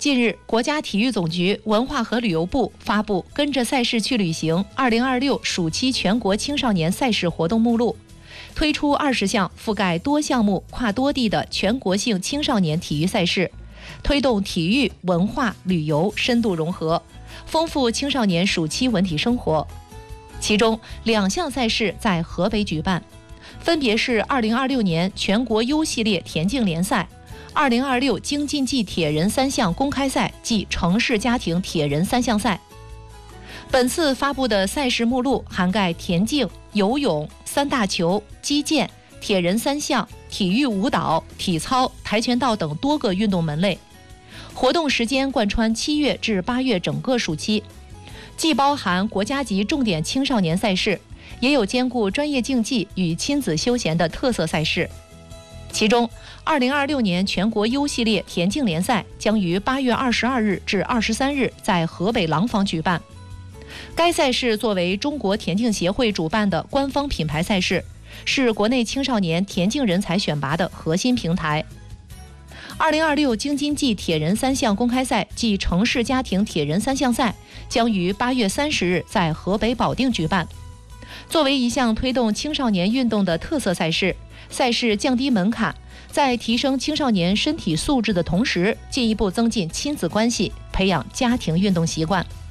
近日，国家体育总局、文化和旅游部发布《跟着赛事去旅行2026暑期全国青少年赛事活动目录》，推出20项覆盖多项目、跨多地的全国性青少年体育赛事，推动体育、文化、旅游深度融合，丰富青少年暑期文体生活。其中2项赛事在河北举办，分别是2026年全国 U 系列田径联赛、2026京津冀铁人3项公开赛暨城市家庭铁人3项赛。本次发布的赛事目录涵盖田径、游泳、3大球、击剑、铁人3项、体育舞蹈、体操、跆拳道等多个运动门类。活动时间贯穿7月至8月整个暑期，既包含国家级重点青少年赛事，也有兼顾专业竞技与亲子休闲的特色赛事。其中2026年全国 U 系列田径联赛将于8月22日至23日在河北廊坊举办。该赛事作为中国田径协会主办的官方品牌赛事，是国内青少年田径人才选拔的核心平台。2026京津冀铁人3项公开赛暨城市家庭铁人3项赛将于8月30日在河北保定举办。作为一项推动青少年运动的特色赛事，赛事降低门槛，在提升青少年身体素质的同时，进一步增进亲子关系，培养家庭运动习惯。